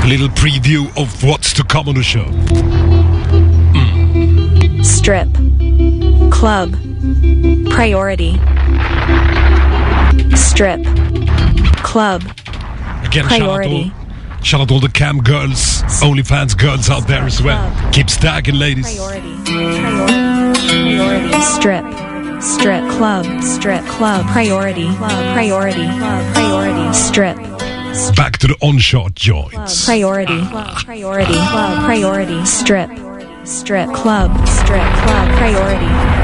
Little preview of what's to come on the show. Strip. Club. Priority. Strip. Club. Again, Priority. shout out all the cam girls, OnlyFans girls out there as well. Keep stacking, ladies. Priority. Strip. Strip. Club. Strip. Club. Priority. Club. Priority. Club. Priority. Strip. Back to the onshot joints. Priority. Priority. Club. Priority. Strip. Strip. Club. Strip. Club. Priority.